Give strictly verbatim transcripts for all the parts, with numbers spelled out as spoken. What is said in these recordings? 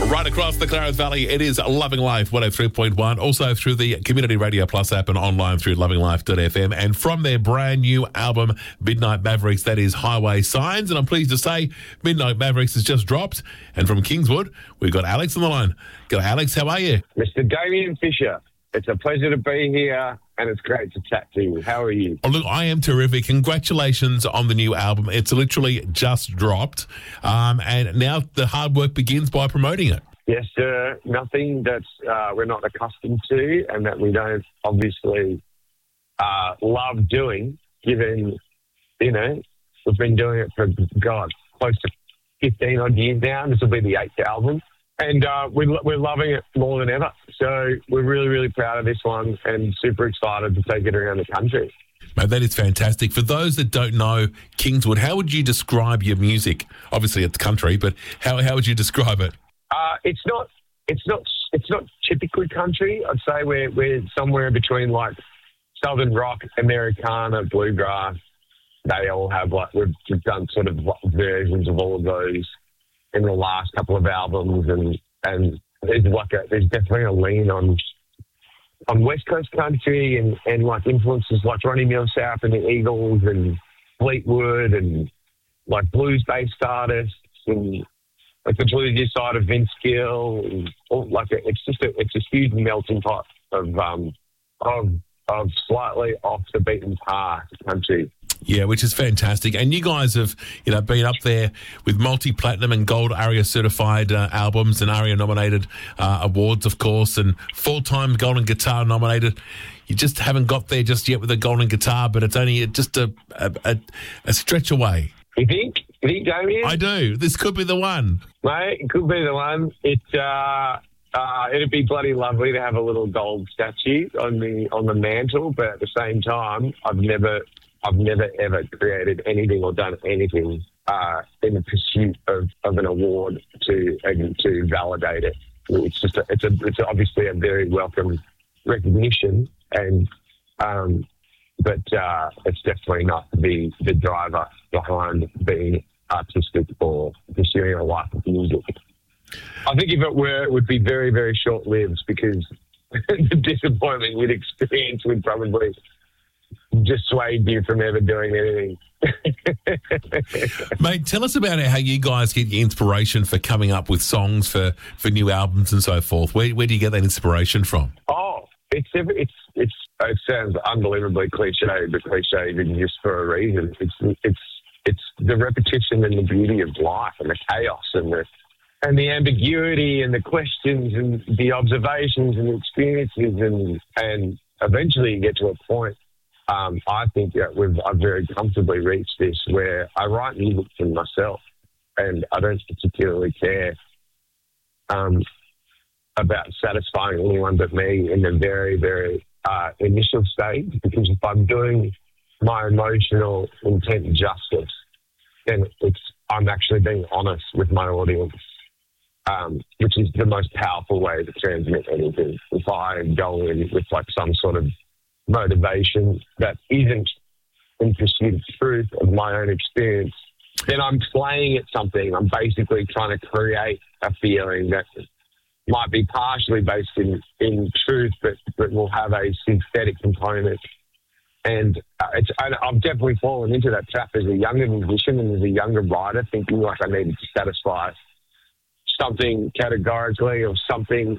Right across the Clarence Valley, it is Loving Life one oh three point one. Also through the Community Radio Plus app and online through loving life dot f m. And from their brand new album, Midnight Mavericks, that is Highway Signs. And I'm pleased to say Midnight Mavericks has just dropped. And from Kingswood, we've got Alex on the line. Go, Alex, how are you? Mister Damien Fisher, it's a pleasure to be here and it's great to chat to you. How are you? Oh, look, I am terrific. Congratulations on the new album. It's literally just dropped. Um, and now the hard work begins by promoting it. Yes, sir. Nothing that uh, we're not accustomed to and that we don't obviously uh, love doing, given, you know, we've been doing it for, God, close to fifteen odd years now. This will be the eighth album. And uh, we, we're loving it more than ever. So we're really, really proud of this one and super excited to take it around the country. Mate, that is fantastic. For those that don't know Kingswood, how would you describe your music? Obviously, it's country, but how how would you describe it? Uh, it's not, it's not, it's not typically country. I'd say we're we're somewhere between like southern rock, Americana, bluegrass. They all have like we've, we've done sort of versions of all of those in the last couple of albums, and and there's like a, there's definitely a lean on on West Coast country and, and like influences like Ronnie Milsap and the Eagles and Fleetwood and like blues-based artists and like the bluesy side of Vince Gill and all, like a, it's just a it's a huge melting pot of um of of slightly off the beaten path country. Yeah, which is fantastic. And you guys have, you know, been up there with multi-platinum and gold ARIA certified uh, albums and ARIA nominated uh, awards, of course, and full-time Golden Guitar nominated. You just haven't got there just yet with the Golden Guitar, but it's only just a a, a, a stretch away. You think? You think, Damien? I do. This could be the one. Mate, it could be the one. It, uh, uh, it'd be bloody lovely to have a little gold statue on the on the mantle, but at the same time, I've never... I've never, ever created anything or done anything uh, in the pursuit of, of an award to uh, to validate it. It's just a, it's a, it's obviously a very welcome recognition, and um, but uh, it's definitely not the the driver behind being artistic or pursuing a life of music. I think if it were, it would be very, very short-lived because the disappointment you'd experience would probably dissuade you from ever doing anything. Mate, tell us about how you guys get your inspiration for coming up with songs for, for new albums and so forth. Where where do you get that inspiration from? Oh, it's it's it's it sounds unbelievably cliche, but cliche exists for a reason. It's it's it's the repetition and the beauty of life and the chaos and the and the ambiguity and the questions and the observations and the experiences and and eventually you get to a point. Um, I think that we've I've very comfortably reached this where I write music for myself and I don't particularly care um, about satisfying anyone but me in the very, very uh, initial stage, because if I'm doing my emotional intent justice, then it's I'm actually being honest with my audience, um, which is the most powerful way to transmit anything. If I go in with like some sort of motivation that isn't in pursuit of truth of my own experience, then I'm playing at something. I'm basically trying to create a feeling that might be partially based in, in truth, but, but will have a synthetic component. And uh, it's, I, I've definitely fallen into that trap as a younger musician and as a younger writer, thinking like I needed to satisfy something categorically or something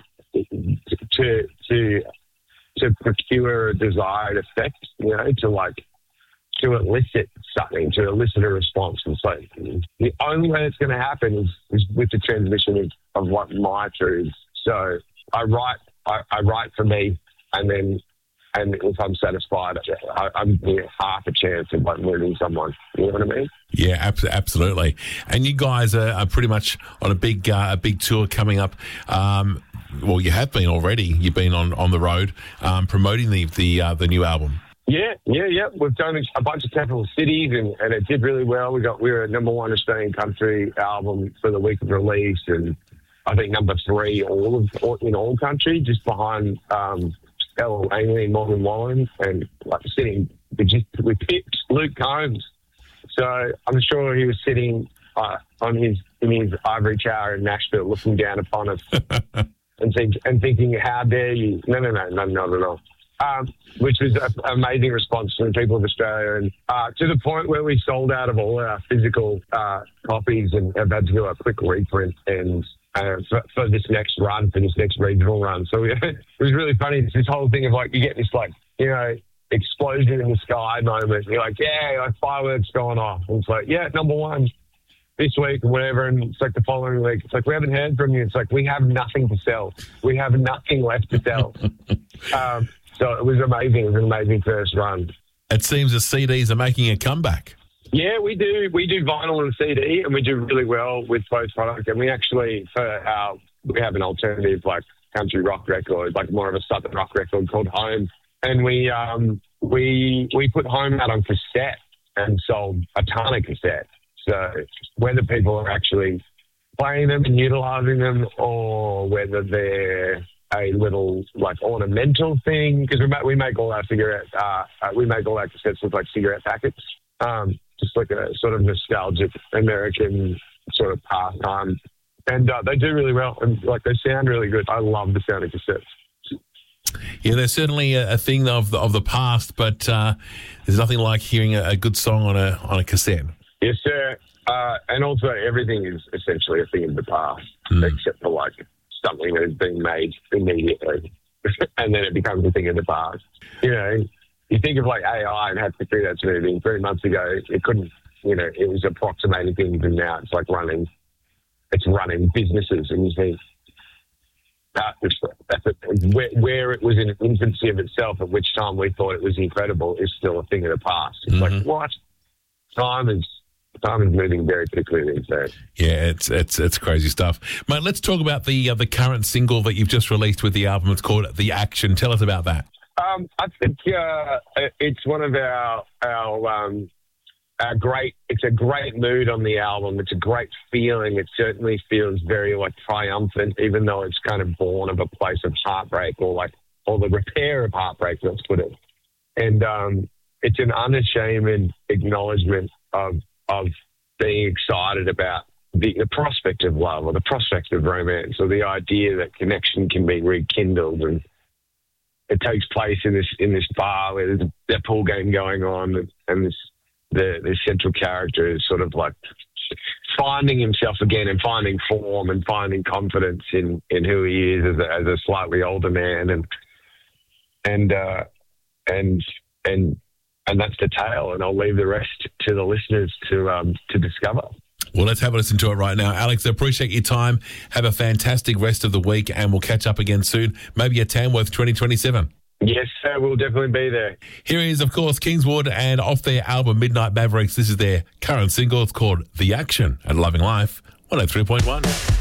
to to to procure a desired effect, you know, to like, to elicit something, to elicit a response. And so the only way it's going to happen is, is with the transmission of, of what my truths. So I write, I, I write for me, and then, and if I'm satisfied, I, I'm you know, half a chance of like moving someone. You know what I mean? Yeah, ab- absolutely. And you guys are, are pretty much on a big, uh, a big tour coming up. Um, Well, you have been already. You've been on, on the road um, promoting the the uh, the new album. Yeah, yeah, yeah. We've done a bunch of capital cities, and, and it did really well. We got we were a number one Australian country album for the week of release, and I think number three all of all, in all country, just behind um, Ella Langley and Morgan Wallen, and like sitting we just we picked Luke Combs. So I'm sure he was sitting uh, on his in his ivory tower in Nashville, looking down upon us and think and thinking, "How dare you?" No, no, no, no, not at all. Um, which was an amazing response from the people of Australia, and uh, to the point where we sold out of all our physical uh, copies and have had to do a quick reprint and uh, for, for this next run, for this next regional run. So we, it was really funny. It's this whole thing of like you get this like you know explosion in the sky moment. You're like, yeah, like fireworks going off. And it's like, yeah, number one this week or whatever, and it's like the following week. It's like we haven't heard from you. It's like we have nothing to sell. We have nothing left to sell. um, So it was amazing. It was an amazing first run. It seems the C Ds are making a comeback. Yeah, we do. We do vinyl and C D, and we do really well with both products. And we actually, for our, we have an alternative like country rock record, like more of a southern rock record called Home. And we um, we we put Home out on cassette and sold a ton of cassette. So whether people are actually playing them and utilising them, or whether they're a little like ornamental thing, because we make, we make all our cigarette uh, uh, we make all our cassettes look like cigarette packets, um, just like a sort of nostalgic American sort of pastime, and uh, they do really well, and like they sound really good. I love the sound of cassettes. Yeah, they're certainly a, a thing of the, of the past, but uh, there's nothing like hearing a, a good song on a on a cassette. Yes, sir. Uh, and also everything is essentially a thing of the past, mm. except for like something that is being made immediately, and then it becomes a thing of the past. You know, you think of like A I and how quickly that's moving. Three months ago, it couldn't. You know, it was approximating things, and now it's like running. It's running businesses, and you think that that's a, where, where it was in infancy of itself, at which time we thought it was incredible, is still a thing of the past. It's mm-hmm. like what? Time is. Time is moving very quickly these days. Yeah, it's it's it's crazy stuff, mate. Let's talk about the uh, the current single that you've just released with the album. It's called The Action. Tell us about that. Um, I think uh, it's one of our our um, our great. It's a great mood on the album. It's a great feeling. It certainly feels very like triumphant, even though it's kind of born of a place of heartbreak, or like or the repair of heartbreak. Let's put it. And um, it's an unashamed acknowledgement of. of being excited about the, the prospect of love, or the prospect of romance, or the idea that connection can be rekindled. And it takes place in this in this bar where there's a, a pool game going on, and, and this the, the central character is sort of like finding himself again, and finding form, and finding confidence in, in who he is as a, as a slightly older man, and and uh, and and. And that's the tale, and I'll leave the rest to the listeners to um, to discover. Well, let's have a listen to it right now. Alex, I appreciate your time. Have a fantastic rest of the week, and we'll catch up again soon, maybe at Tamworth twenty twenty-seven. Yes, sir, we'll definitely be there. Here is, of course, Kingswood, and off their album Midnight Mavericks, this is their current single. It's called The Action at Loving Life one oh three point one.